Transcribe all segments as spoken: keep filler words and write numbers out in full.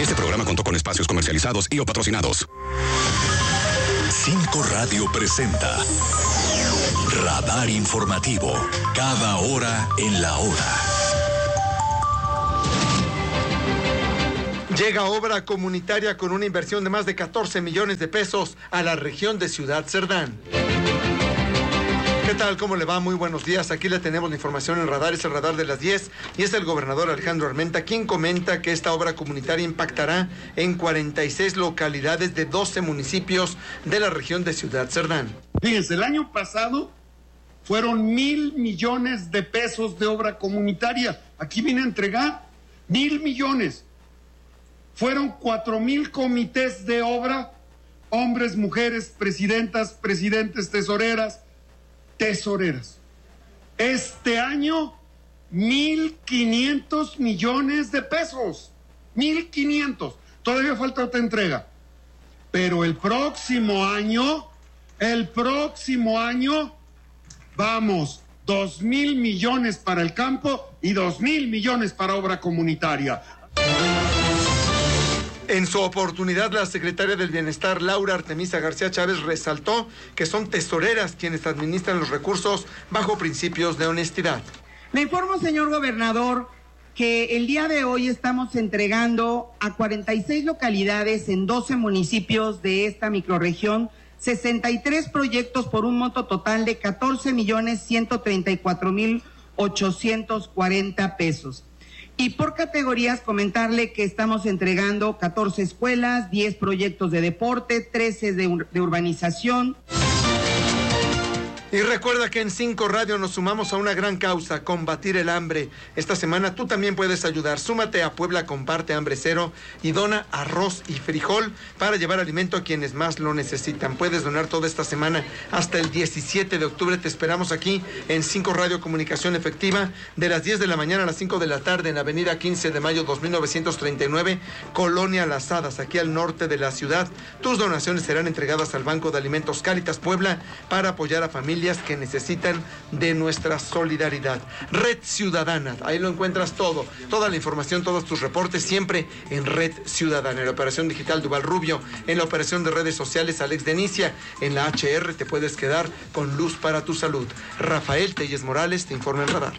Este programa contó con espacios comercializados y o patrocinados. Cinco Radio presenta Radar Informativo. Cada hora en la hora. Llega obra comunitaria con una inversión de más de catorce millones de pesos a la región de Ciudad Cerdán. ¿Qué tal? ¿Cómo le va? Muy buenos días. Aquí le tenemos la información en Radar, es el Radar de las diez y es el gobernador Alejandro Armenta quien comenta que esta obra comunitaria impactará en cuarenta y seis localidades de doce municipios de la región de Ciudad Cerdán. Fíjense, el año pasado fueron mil millones de pesos de obra comunitaria. Aquí vine a entregar mil millones. Fueron cuatro mil comités de obra, hombres, mujeres, presidentas, presidentes, tesoreras, tesoreras. Este año, mil quinientos millones de pesos. Mil quinientos. Todavía falta otra entrega. Pero el próximo año, el próximo año, vamos, dos mil millones para el campo y dos mil millones para obra comunitaria. En su oportunidad, la secretaria del Bienestar, Laura Artemisa García Chávez, resaltó que son tesoreras quienes administran los recursos bajo principios de honestidad. Le informo, señor gobernador, que el día de hoy estamos entregando a cuarenta y seis localidades en doce municipios de esta microrregión sesenta y tres proyectos por un monto total de catorce millones ciento treinta y cuatro mil ochocientos cuarenta pesos. Y por categorías comentarle que estamos entregando catorce escuelas, diez proyectos de deporte, trece de, ur- de urbanización. Y recuerda que en Cinco Radio nos sumamos a una gran causa, combatir el hambre. Esta semana tú también puedes ayudar. Súmate a Puebla Comparte Hambre Cero y dona arroz y frijol para llevar alimento a quienes más lo necesitan. Puedes donar toda esta semana hasta el diecisiete de octubre. Te esperamos aquí en Cinco Radio Comunicación Efectiva de las diez de la mañana a las cinco de la tarde en Avenida quince de mayo dos mil novecientos treinta y nueve, Colonia Las Hadas, aquí al norte de la ciudad. Tus donaciones serán entregadas al Banco de Alimentos Cáritas Puebla para apoyar a familias que necesitan de nuestra solidaridad. Red Ciudadana, ahí lo encuentras todo, toda la información, todos tus reportes, siempre en Red Ciudadana. En la operación digital Duval Rubio, en la operación de redes sociales Alex Denicia, en la H R te puedes quedar con luz para tu salud. Rafael Telles Morales te informa en Radar.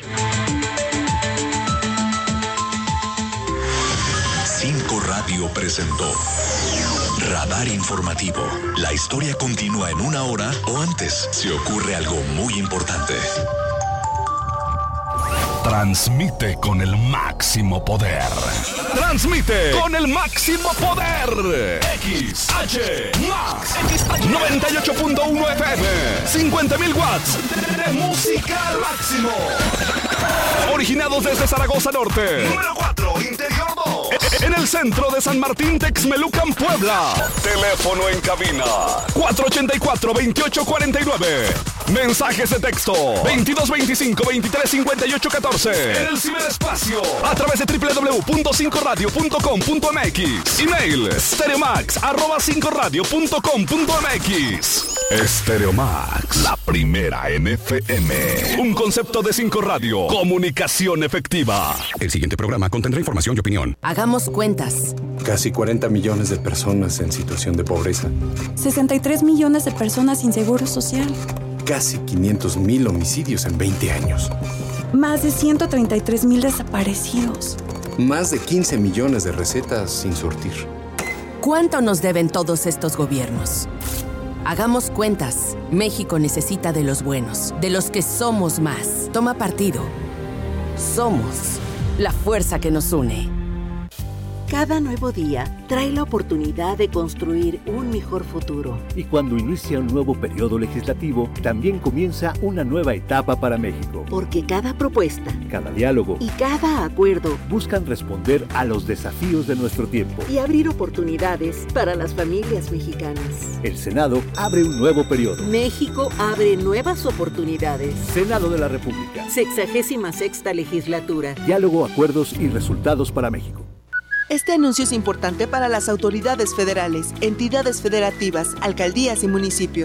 Cinco Radio presentó Radar Informativo. La historia continúa en una hora o antes si ocurre algo muy importante. Transmite con el máximo poder. Transmite con el máximo poder. X H Max noventa y ocho punto uno F M. cincuenta mil watts de música al máximo. Originados desde Zaragoza Norte. Número cuatro, Interior dos. En el centro de San Martín, Texmelucan, Puebla. Teléfono en cabina cuatro ochenta y cuatro, veintiocho cuarenta y nueve. Mensajes de texto veintidós veinticinco, veintitrés cincuenta y ocho catorce. En el ciberespacio a través de doble u doble u doble u punto cinco radio punto com punto m x. Email stereomax arroba cinco radio punto com punto m x. Stereomax, la primera en F M. Un concepto de Cinco Radio. Comunicación efectiva. El siguiente programa contendrá información y opinión. Hagamos cuentas. Casi cuarenta millones de personas en situación de pobreza. sesenta y tres millones de personas sin seguro social. Casi quinientos mil homicidios en veinte años. Más de ciento treinta y tres mil desaparecidos. Más de quince millones de recetas sin surtir. ¿Cuánto nos deben todos estos gobiernos? Hagamos cuentas. México necesita de los buenos, de los que somos más. Toma partido. Somos la fuerza que nos une. Cada nuevo día trae la oportunidad de construir un mejor futuro. Y cuando inicia un nuevo periodo legislativo, también comienza una nueva etapa para México. Porque cada propuesta, cada diálogo y cada acuerdo buscan responder a los desafíos de nuestro tiempo y abrir oportunidades para las familias mexicanas. El Senado abre un nuevo periodo. México abre nuevas oportunidades. Senado de la República. Sexagésima sexta legislatura. Diálogo, acuerdos y resultados para México. Este anuncio es importante para las autoridades federales, entidades federativas, alcaldías y municipios.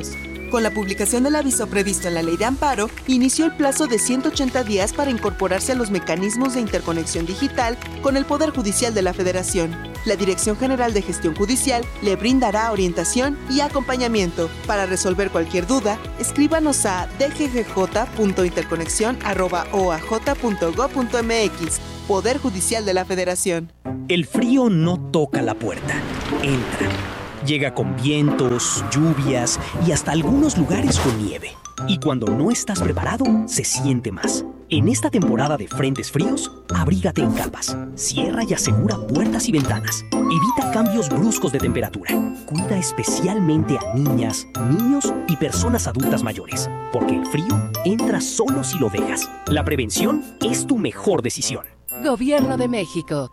Con la publicación del aviso previsto en la Ley de Amparo, inició el plazo de ciento ochenta días para incorporarse a los mecanismos de interconexión digital con el Poder Judicial de la Federación. La Dirección General de Gestión Judicial le brindará orientación y acompañamiento. Para resolver cualquier duda, escríbanos a d g g j punto interconexión arroba o a j punto gob punto m x. Poder Judicial de la Federación. El frío no toca la puerta, entra. Llega con vientos, lluvias y hasta algunos lugares con nieve. Y cuando no estás preparado, se siente más. En esta temporada de frentes fríos, abrígate en capas. Cierra y asegura puertas y ventanas. Evita cambios bruscos de temperatura. Cuida especialmente a niñas, niños y personas adultas mayores, porque el frío entra solo si lo dejas. La prevención es tu mejor decisión. Gobierno de México.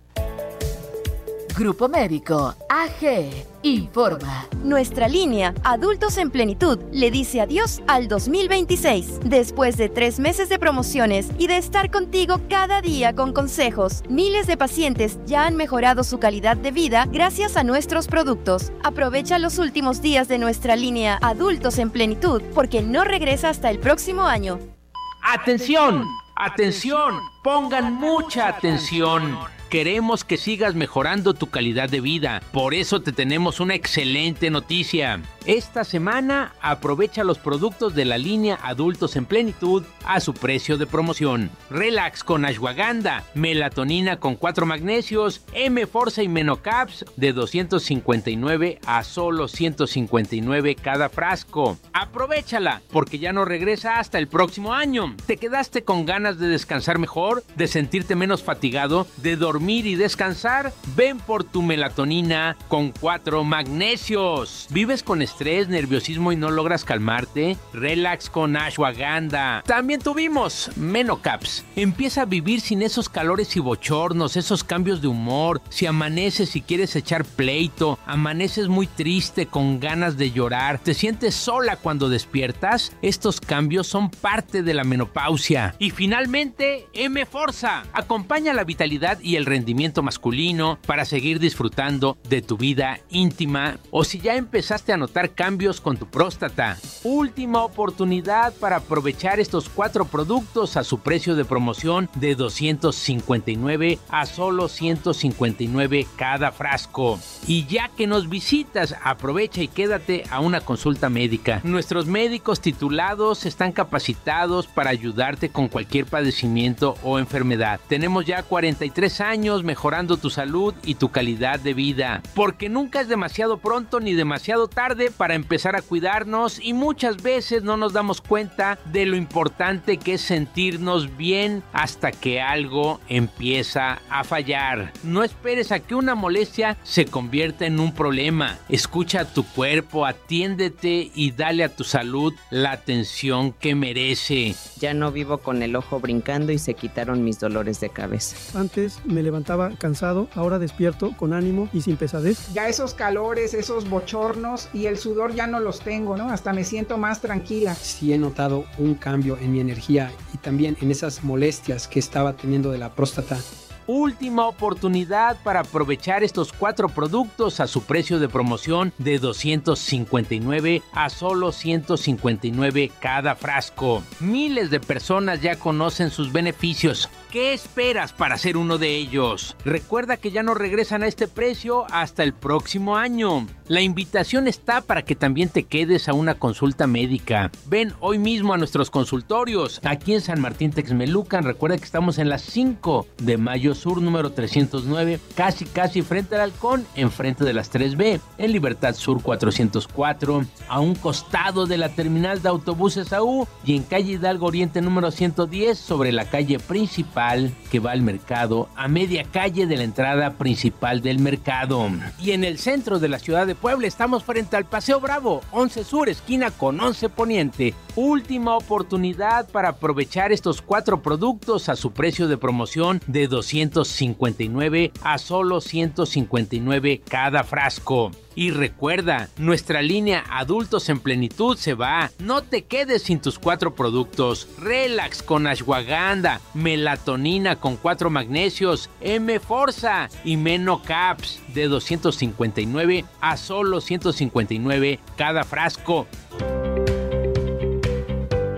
Grupo Médico A G informa. Nuestra línea Adultos en Plenitud le dice adiós al dos mil veintiséis. Después de tres meses de promociones y de estar contigo cada día con consejos, miles de pacientes ya han mejorado su calidad de vida gracias a nuestros productos. Aprovecha los últimos días de nuestra línea Adultos en Plenitud porque no regresa hasta el próximo año. ¡Atención! ¡Atención! ¡Pongan mucha atención! Queremos que sigas mejorando tu calidad de vida. Por eso te tenemos una excelente noticia. Esta semana aprovecha los productos de la línea Adultos en Plenitud a su precio de promoción. Relax con ashwagandha, melatonina con cuatro magnesios, M-Forza y Menocaps de doscientos cincuenta y nueve a solo ciento cincuenta y nueve cada frasco. Aprovechala porque ya no regresa hasta el próximo año. ¿Te quedaste con ganas de descansar mejor, de sentirte menos fatigado, de dormir y descansar? Ven por tu melatonina con cuatro magnesios. ¿Vives con estrés, nerviosismo y no logras calmarte? Relax con ashwagandha. También tuvimos Menocaps. Empieza a vivir sin esos calores y bochornos, esos cambios de humor. Si amaneces y quieres echar pleito, amaneces muy triste, con ganas de llorar, te sientes sola cuando despiertas, estos cambios son parte de la menopausia. Y finalmente, M-Forza. Acompaña la vitalidad y el rendimiento masculino para seguir disfrutando de tu vida íntima, o si ya empezaste a notar cambios con tu próstata. Última oportunidad para aprovechar estos cuatro productos a su precio de promoción de doscientos cincuenta y nueve a solo ciento cincuenta y nueve cada frasco. Y ya que nos visitas, aprovecha y quédate a una consulta médica. Nuestros médicos titulados están capacitados para ayudarte con cualquier padecimiento o enfermedad. Tenemos ya cuarenta y tres años mejorando tu salud y tu calidad de vida, porque nunca es demasiado pronto ni demasiado tarde para empezar a cuidarnos, y muchas veces no nos damos cuenta de lo importante que es sentirnos bien hasta que algo empieza a fallar. No esperes a que una molestia se convierta en un problema. Escucha a tu cuerpo, atiéndete y dale a tu salud la atención que merece. Ya no vivo con el ojo brincando y se quitaron mis dolores de cabeza. Antes me levantaba cansado, ahora despierto con ánimo y sin pesadez. Ya esos calores, esos bochornos y el sudor ya no los tengo, ¿no? Hasta me siento más tranquila. Sí he notado un cambio en mi energía y también en esas molestias que estaba teniendo de la próstata. Última oportunidad para aprovechar estos cuatro productos a su precio de promoción de doscientos cincuenta y nueve a solo ciento cincuenta y nueve cada frasco. Miles de personas ya conocen sus beneficios. ¿Qué esperas para ser uno de ellos? Recuerda que ya no regresan a este precio hasta el próximo año. La invitación está para que también te quedes a una consulta médica. Ven hoy mismo a nuestros consultorios aquí en San Martín Texmelucan. Recuerda que estamos en la cinco de Mayo Sur, número trescientos nueve, casi casi frente al Halcón, enfrente de las tres B, en Libertad Sur cuatrocientos cuatro, a un costado de la terminal de autobuses A U, y en calle Hidalgo Oriente número ciento diez, sobre la calle principal que va al mercado, a media calle de la entrada principal del mercado. Y en el centro de la ciudad de Puebla estamos frente al Paseo Bravo, once Sur, esquina con once Poniente. Última oportunidad para aprovechar estos cuatro productos a su precio de promoción de doscientos cincuenta y nueve a solo ciento cincuenta y nueve cada frasco. Y recuerda, nuestra línea Adultos en Plenitud se va. No te quedes sin tus cuatro productos. Relax con ashwagandha, melatonina con cuatro magnesios, M-Forza y Menocaps de doscientos cincuenta y nueve a solo ciento cincuenta y nueve cada frasco.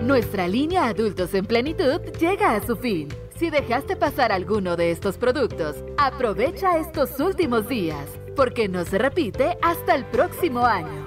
Nuestra línea Adultos en Plenitud llega a su fin. Si dejaste pasar alguno de estos productos, aprovecha estos últimos días, porque no se repite hasta el próximo año.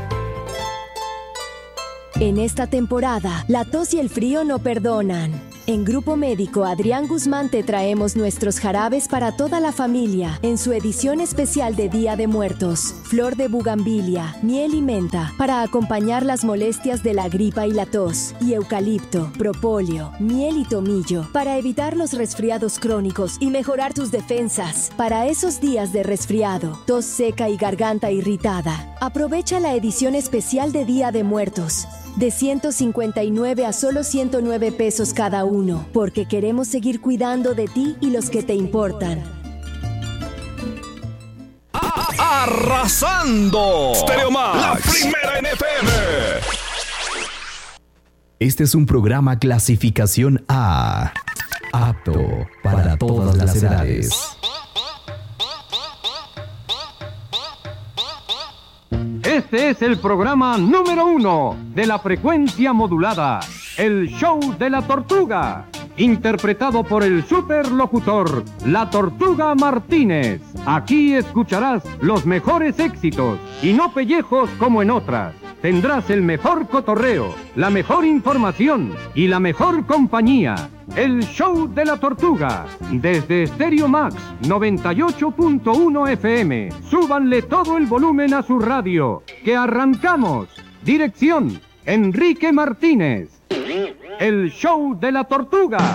En esta temporada, la tos y el frío no perdonan. En Grupo Médico Adrián Guzmán te traemos nuestros jarabes para toda la familia en su edición especial de Día de Muertos. Flor de bugambilia, miel y menta para acompañar las molestias de la gripa y la tos. Y eucalipto, propóleo, miel y tomillo para evitar los resfriados crónicos y mejorar tus defensas. Para esos días de resfriado, tos seca y garganta irritada, aprovecha la edición especial de Día de Muertos. De ciento cincuenta y nueve a solo ciento nueve pesos cada uno, porque queremos seguir cuidando de ti y los que te importan. ¡Arrasando! Stereo Max, la primera en F M. Este es un programa clasificación A, apto para todas las edades. Este es el programa número uno de la frecuencia modulada, el show de la tortuga, interpretado por el superlocutor, la Tortuga Martínez. Aquí escucharás los mejores éxitos y no pellejos como en otras. Tendrás el mejor cotorreo, la mejor información y la mejor compañía. El show de la tortuga, desde Stereo Max noventa y ocho punto uno F M. Súbanle todo el volumen a su radio, que arrancamos. Dirección, Enrique Martínez. El show de la tortuga.